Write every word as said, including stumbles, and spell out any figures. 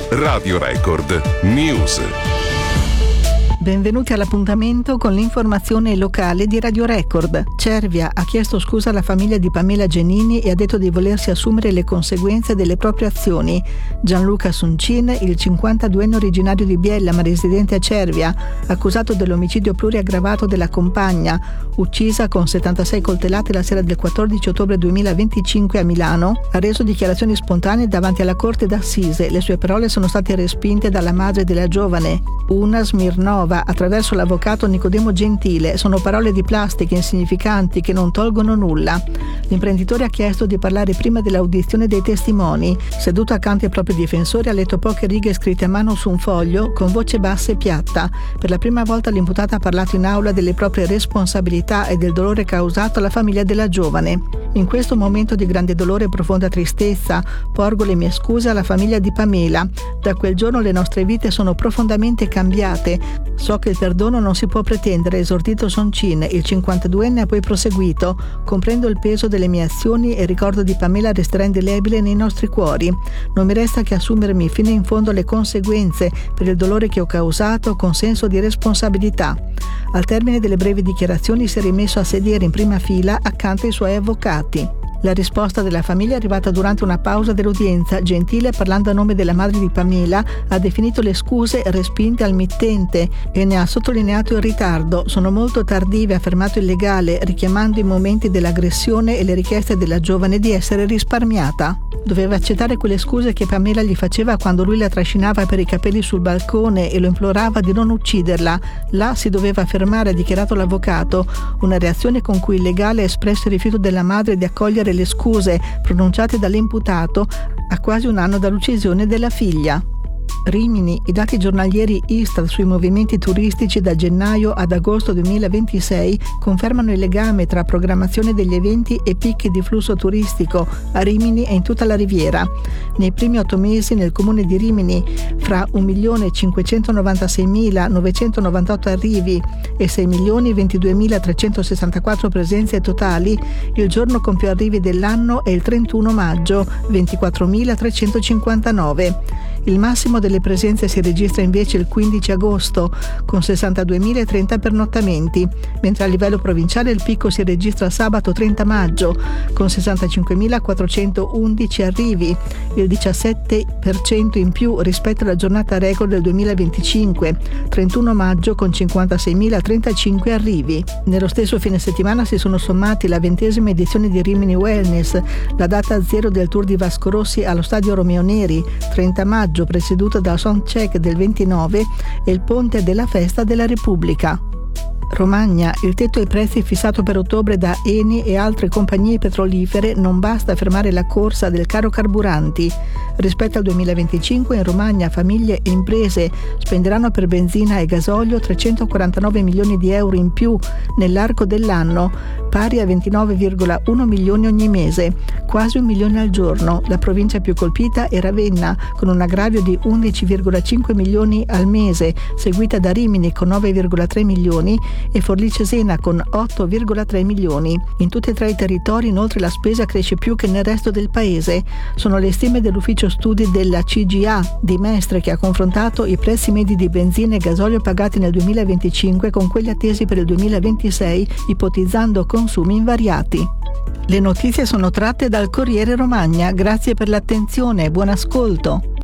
Radio Record News. Benvenuti all'appuntamento con l'informazione locale di Radio Record. Cervia ha chiesto scusa alla famiglia di Pamela Genini e ha detto di volersi assumere le conseguenze delle proprie azioni. Gianluca Soncin, il cinquantaduenne originario di Biella ma residente a Cervia, accusato dell'omicidio pluriaggravato della compagna, uccisa con settantasei coltellate la sera del quattordici ottobre duemilaventicinque a Milano, ha reso dichiarazioni spontanee davanti alla Corte d'Assise. Le sue parole sono state respinte dalla madre della giovane, Una Smirnova, attraverso l'avvocato Nicodemo Gentile. Sono parole di plastica, insignificanti, che non tolgono nulla. L'imprenditore ha chiesto di parlare prima dell'audizione dei testimoni. Seduto accanto ai propri difensori, ha letto poche righe scritte a mano su un foglio con voce bassa e piatta. Per la prima volta l'imputata ha parlato in aula delle proprie responsabilità e del dolore causato alla famiglia della giovane. In questo momento di grande dolore e profonda tristezza porgo le mie scuse alla famiglia di Pamela. Da quel giorno le nostre vite sono profondamente cambiate. So che il perdono non si può pretendere, esordito Soncin. Il cinquantaduenne ha poi proseguito: comprendo il peso delle mie azioni e il ricordo di Pamela resterà indelebile nei nostri cuori. Non mi resta che assumermi fino in fondo le conseguenze per il dolore che ho causato con senso di responsabilità. Al termine delle brevi dichiarazioni si è rimesso a sedere in prima fila accanto ai suoi avvocati. La risposta della famiglia è arrivata durante una pausa dell'udienza. Gentile, parlando a nome della madre di Pamela, ha definito le scuse respinte al mittente e ne ha sottolineato il ritardo. Sono molto tardive, ha affermato il legale, richiamando i momenti dell'aggressione e le richieste della giovane di essere risparmiata. Doveva accettare quelle scuse che Pamela gli faceva quando lui la trascinava per i capelli sul balcone e lo implorava di non ucciderla. Là si doveva fermare, ha dichiarato l'avvocato, una reazione con cui il legale ha espresso il rifiuto della madre di accogliere le scuse pronunciate dall'imputato a quasi un anno dall'uccisione della figlia. Rimini, i dati giornalieri Istat sui movimenti turistici da gennaio ad agosto duemilaventisei confermano il legame tra programmazione degli eventi e picchi di flusso turistico a Rimini e in tutta la Riviera. Nei primi otto mesi nel comune di Rimini, fra un milione cinquecentonovantaseimilanovecentonovantotto arrivi e sei milioni ventiduemilatrecentosessantaquattro presenze totali, il giorno con più arrivi dell'anno è il trentuno maggio, ventiquattromilatrecentocinquantanove. Il massimo delle presenze si registra invece il quindici agosto, con sessantaduemilatrenta pernottamenti, mentre a livello provinciale il picco si registra sabato trenta maggio, con sessantacinquemilaquattrocentoundici arrivi, il diciassette per cento in più rispetto alla giornata record del duemilaventicinque, trentuno maggio con cinquantaseimilatrentacinque arrivi. Nello stesso fine settimana si sono sommati la ventesima edizione di Rimini Wellness, la data zero del Tour di Vasco Rossi allo stadio Romeo Neri, trenta maggio, presieduta dal soundcheck del ventinove, e il ponte della Festa della Repubblica. Romagna, il tetto ai prezzi fissato per ottobre da Eni e altre compagnie petrolifere non basta a fermare la corsa del caro carburanti. Rispetto al duemilaventicinque in Romagna famiglie e imprese spenderanno per benzina e gasolio trecentoquarantanove milioni di euro in più nell'arco dell'anno, pari a ventinove virgola uno milioni ogni mese, quasi un milione al giorno. La provincia più colpita è Ravenna, con un aggravio di undici virgola cinque milioni al mese, seguita da Rimini con nove virgola tre milioni e Forlì Cesena con otto virgola tre milioni. In tutti e tre i territori inoltre la spesa cresce più che nel resto del paese. Sono le stime dell'ufficio studi della C G A di Mestre, che ha confrontato i prezzi medi di benzina e gasolio pagati nel duemilaventicinque con quelli attesi per il duemilaventisei, ipotizzando consumi invariati. Le notizie sono tratte dal Corriere Romagna. Grazie per l'attenzione e buon ascolto.